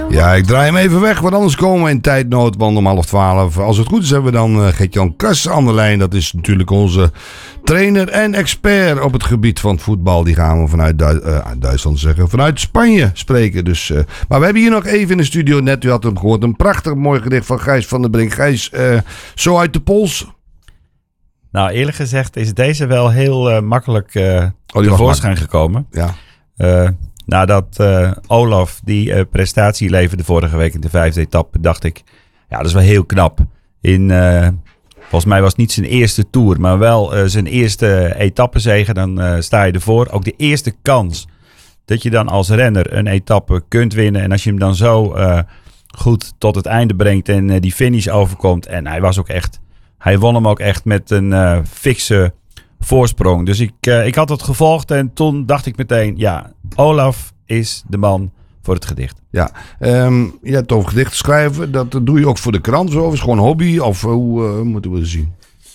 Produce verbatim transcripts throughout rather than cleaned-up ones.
Ja, ik draai hem even weg, want anders komen we in tijdnood. Want om half twaalf, als het goed is, hebben we dan uh, Gert-Jan Kras aan de lijn. Dat is natuurlijk onze trainer en expert op het gebied van het voetbal. Die gaan we vanuit Du- uh, Duitsland zeggen, vanuit Spanje spreken. Dus, uh, maar we hebben hier nog even in de studio, net u had hem gehoord, een prachtig mooi gedicht van Gijs van der Brink. Gijs, uh, zo uit de pols. Nou, eerlijk gezegd is deze wel heel uh, makkelijk uh, oh, tevoorschijn gekomen. Ja. Uh, nadat uh, Olaf die uh, prestatie leverde vorige week in de vijfde etappe, dacht ik, ja, dat is wel heel knap. In, uh, volgens mij was het niet zijn eerste Tour, maar wel uh, zijn eerste etappezege. Dan uh, sta je ervoor. Ook de eerste kans dat je dan als renner een etappe kunt winnen. En als je hem dan zo uh, goed tot het einde brengt en uh, die finish overkomt. En hij was ook echt, hij won hem ook echt met een uh, fikse voorsprong. Dus ik, uh, ik had het gevolgd en toen dacht ik meteen, ja, Olaf is de man voor het gedicht. Ja, um, je hebt over gedichten schrijven. Dat doe je ook voor de krant zo? Of is het gewoon een hobby? Of hoe uh, moeten we het zien?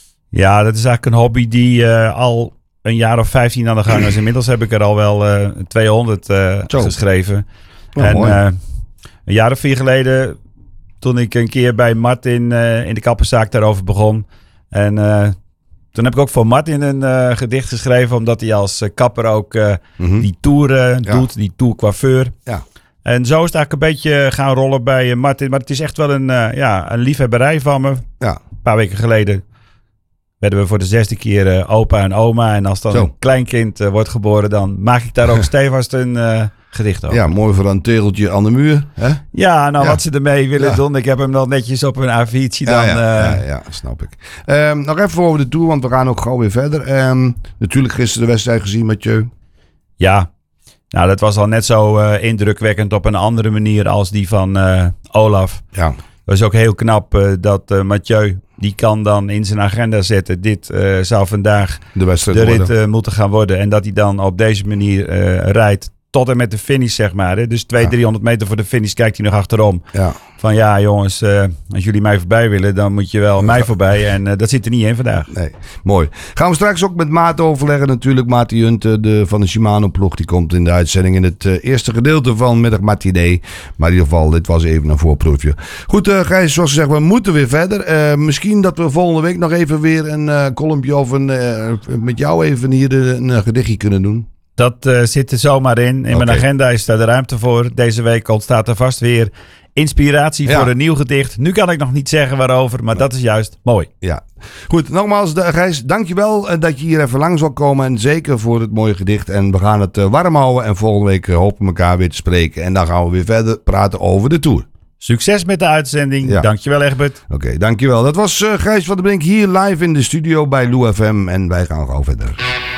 Ja, dat is eigenlijk een hobby die uh, al een jaar of vijftien aan de gang is. Inmiddels heb ik er al wel uh, tweehonderd uh, geschreven. Oh, en mooi. Uh, een jaar of vier geleden, toen ik een keer bij Martin uh, in de kapperszaak daarover begon. En uh, toen heb ik ook voor Martin een uh, gedicht geschreven, omdat hij als uh, kapper ook uh, mm-hmm. die tour uh, ja. doet, die tourcoiffeur. Ja. En zo is het eigenlijk een beetje gaan rollen bij uh, Martin. Maar het is echt wel een, uh, ja, een liefhebberij van me. Ja. Een paar weken geleden werden we voor de zesde keer uh, opa en oma. En als dan zo. een kleinkind uh, wordt geboren, dan maak ik daar ook stevast een uh, gedicht over. Ja, mooi voor een tegeltje aan de muur. Hè? Ja, nou ja. wat ze ermee willen ja. doen. Ik heb hem dan netjes op een A viertje dan. Ja, ja, uh, ja, ja snap ik. Um, nog even over de Tour, want we gaan ook gauw weer verder. Um, natuurlijk gisteren de wedstrijd gezien, Mathieu. Ja, nou dat was al net zo uh, indrukwekkend op een andere manier als die van uh, Olaf. Ja. Dat is ook heel knap uh, dat uh, Mathieu, die kan dan in zijn agenda zetten. Dit uh, zou vandaag de, wedstrijd de rit uh, moeten gaan worden. En dat hij dan op deze manier uh, rijdt tot en met de finish, zeg maar. Hè? Dus tweehonderd, ja. driehonderd meter voor de finish kijkt hij nog achterom. Ja. Van ja, jongens, uh, als jullie mij voorbij willen, dan moet je wel ja. mij voorbij. En uh, dat zit er niet in vandaag. Nee, mooi. Gaan we straks ook met Maat overleggen natuurlijk. Maat Junte de, van de Shimano-ploeg, die komt in de uitzending in het uh, eerste gedeelte van Middag Matinee. Maar in ieder geval, dit was even een voorproefje. Goed, uh, Gijs, zoals gezegd, we moeten weer verder. Uh, misschien dat we volgende week nog even weer een uh, kolompje of een, uh, met jou even hier een uh, gedichtje kunnen doen. Dat uh, zit er zomaar in. In okay. mijn agenda is daar de ruimte voor. Deze week ontstaat er vast weer inspiratie ja. voor een nieuw gedicht. Nu kan ik nog niet zeggen waarover, maar dat is juist mooi. Ja. Goed, nogmaals Gijs, dankjewel dat je hier even lang zal komen. En zeker voor het mooie gedicht. En we gaan het uh, warm houden. En volgende week uh, hopen we elkaar weer te spreken. En dan gaan we weer verder praten over de Tour. Succes met de uitzending. Ja. Dankjewel, Egbert. Oké, okay, dankjewel. Dat was uh, Gijs van der Brink hier live in de studio bij Lou F M. En wij gaan gauw verder.